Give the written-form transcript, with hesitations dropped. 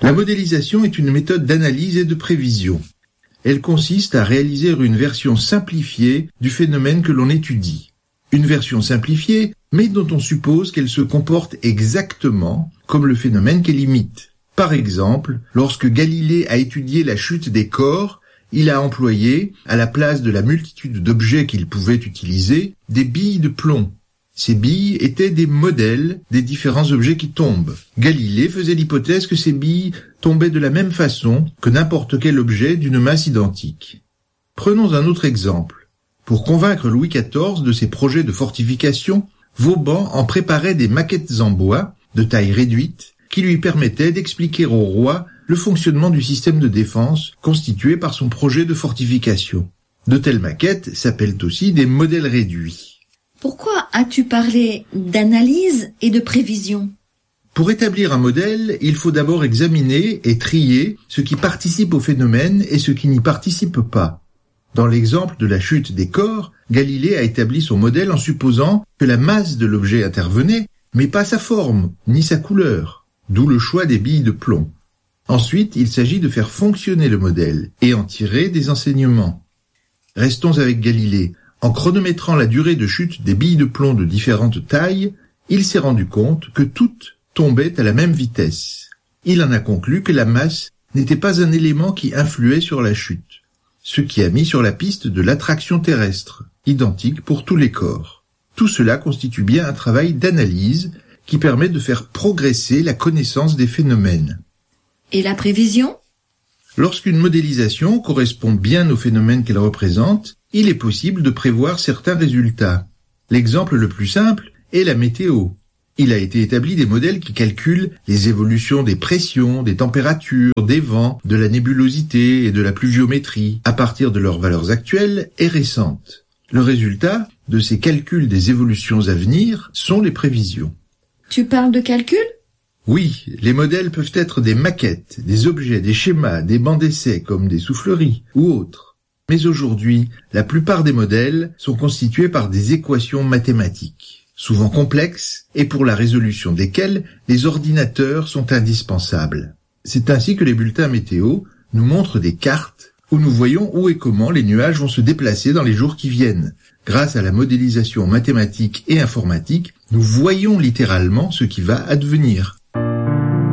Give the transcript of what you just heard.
La modélisation est une méthode d'analyse et de prévision. Elle consiste à réaliser une version simplifiée du phénomène que l'on étudie. Une version simplifiée, mais dont on suppose qu'elle se comporte exactement comme le phénomène qu'elle imite. Par exemple, lorsque Galilée a étudié la chute des corps, il a employé, à la place de la multitude d'objets qu'il pouvait utiliser, des billes de plomb. Ces billes étaient des modèles des différents objets qui tombent. Galilée faisait l'hypothèse que ces billes tombaient de la même façon que n'importe quel objet d'une masse identique. Prenons un autre exemple. Pour convaincre Louis XIV de ses projets de fortification, Vauban en préparait des maquettes en bois, de taille réduite, qui lui permettaient d'expliquer au roi le fonctionnement du système de défense constitué par son projet de fortification. De telles maquettes s'appellent aussi des modèles réduits. Pourquoi as-tu parlé d'analyse et de prévision ? Pour établir un modèle, il faut d'abord examiner et trier ce qui participe au phénomène et ce qui n'y participe pas. Dans l'exemple de la chute des corps, Galilée a établi son modèle en supposant que la masse de l'objet intervenait, mais pas sa forme, ni sa couleur, d'où le choix des billes de plomb. Ensuite, il s'agit de faire fonctionner le modèle et en tirer des enseignements. Restons avec Galilée. En chronométrant la durée de chute des billes de plomb de différentes tailles, il s'est rendu compte que toutes tombaient à la même vitesse. Il en a conclu que la masse n'était pas un élément qui influait sur la chute, ce qui a mis sur la piste de l'attraction terrestre, identique pour tous les corps. Tout cela constitue bien un travail d'analyse qui permet de faire progresser la connaissance des phénomènes. Et la prévision ? Lorsqu'une modélisation correspond bien au phénomène qu'elle représente, il est possible de prévoir certains résultats. L'exemple le plus simple est la météo. Il a été établi des modèles qui calculent les évolutions des pressions, des températures, des vents, de la nébulosité et de la pluviométrie à partir de leurs valeurs actuelles et récentes. Le résultat de ces calculs des évolutions à venir sont les prévisions. Tu parles de calcul ? Oui, les modèles peuvent être des maquettes, des objets, des schémas, des bancs d'essai comme des souffleries ou autres. Mais aujourd'hui, la plupart des modèles sont constitués par des équations mathématiques, souvent complexes et pour la résolution desquelles les ordinateurs sont indispensables. C'est ainsi que les bulletins météo nous montrent des cartes où nous voyons où et comment les nuages vont se déplacer dans les jours qui viennent. Grâce à la modélisation mathématique et informatique, nous voyons littéralement ce qui va advenir.